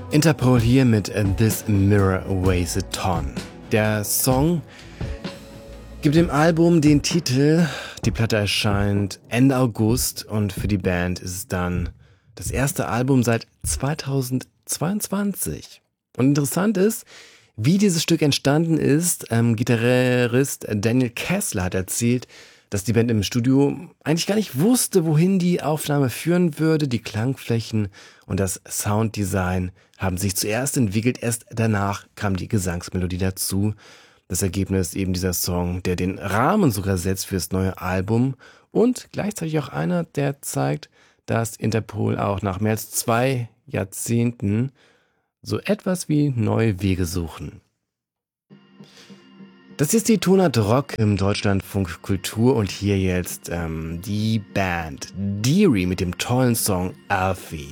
Interpol hier mit This Mirror Weighs a Ton. Der Song gibt dem Album den Titel. Die Platte erscheint Ende August und für die Band ist es dann das erste Album seit 2022. Und interessant ist, wie dieses Stück entstanden ist. Gitarrist Daniel Kessler hat erzählt, dass die Band im Studio eigentlich gar nicht wusste, wohin die Aufnahme führen würde. Die Klangflächen und das Sounddesign haben sich zuerst entwickelt, erst danach kam die Gesangsmelodie dazu. Das Ergebnis eben dieser Song, der den Rahmen sogar setzt fürs neue Album und gleichzeitig auch einer, der zeigt, dass Interpol auch nach mehr als 2 Jahrzehnten so etwas wie neue Wege suchen. Das ist die Tonart Rock im Deutschlandfunk Kultur und hier jetzt die Band Deary mit dem tollen Song Alfie.